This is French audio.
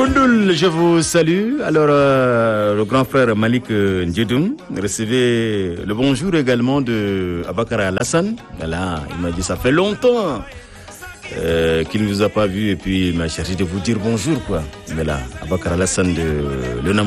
Koundoul, je vous salue. Alors, le grand frère Malik Ndjedoum, recevez le bonjour également de Abakara Alassane. Voilà, il m'a dit ça fait longtemps qu'il ne vous a pas vu et puis il m'a cherché de vous dire bonjour quoi. Mais là, Abakara Alassane de